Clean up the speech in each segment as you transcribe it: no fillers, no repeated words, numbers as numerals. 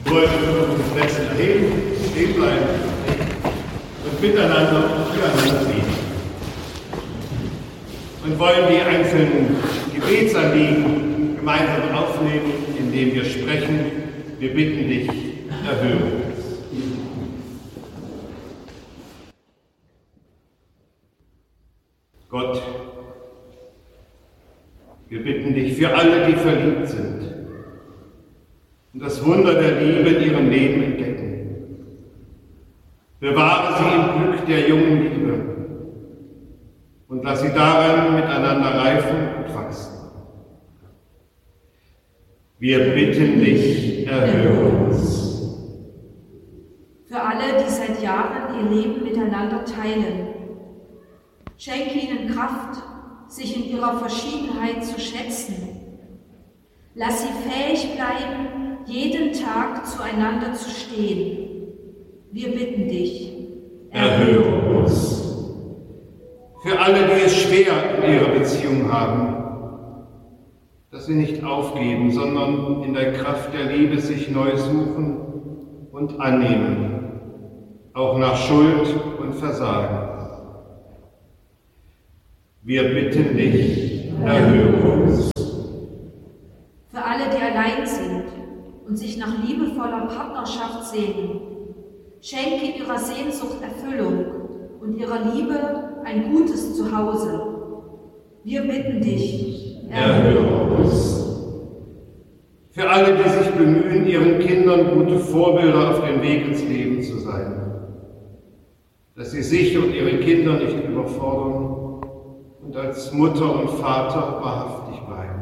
wollen wir unsere Plätze erheben, stehen bleiben und miteinander füreinander beten. Und wollen die einzelnen Gebetsanliegen gemeinsam aufnehmen, indem wir sprechen: Wir bitten dich, erhöre uns. Gott, wir bitten dich für alle, die verliebt sind und das Wunder der Liebe in ihrem Leben entdecken. Bewahre sie im Glück der jungen Liebe und lass sie daran miteinander reifen und wachsen. Wir bitten dich, erhöre uns. Für alle, die seit Jahren ihr Leben miteinander teilen, schenke ihnen Kraft, sich in ihrer Verschiedenheit zu schätzen. Lass sie fähig bleiben, jeden Tag zueinander zu stehen. Wir bitten dich, erhöre uns. Für alle, die es schwer in ihrer Beziehung haben, dass sie nicht aufgeben, sondern in der Kraft der Liebe sich neu suchen und annehmen, auch nach Schuld und Versagen. Wir bitten dich, erhöre uns. Für alle, die allein sind und sich nach liebevoller Partnerschaft sehnen, schenke ihrer Sehnsucht Erfüllung und ihrer Liebe ein gutes Zuhause. Wir bitten dich, erhöre uns. Für alle, die sich bemühen, ihren Kindern gute Vorbilder auf dem Weg ins Leben zu sein, dass sie sich und ihre Kinder nicht überfordern und als Mutter und Vater wahrhaftig bleiben.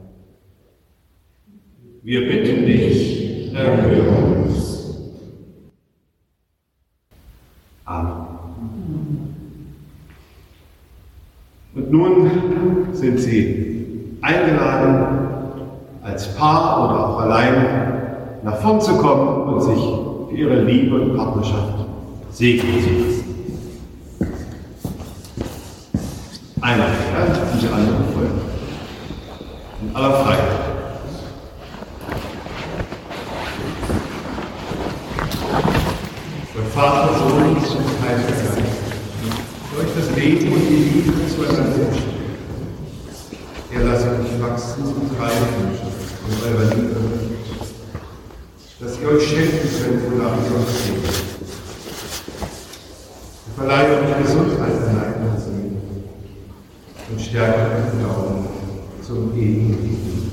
Wir bitten dich, erhöre uns. Amen. Und nun sind Sie eingeladen, als Paar oder auch allein nach vorn zu kommen und sich für Ihre Liebe und Partnerschaft segnen zu lassen. Einer fährt und die andere folgen. In aller Freiheit. Der Vater, Sohn und Heiliger Geist, durch das Leben und die Liebe zueinander stehen. Er lasse euch wachsen und reifen in eurer Liebe, dass ihr euch schenken könnt, wonach ihr euch seht. Er verleihe euch Gesundheit in einer Seele und stärke euren Glauben zum ewigen Leben.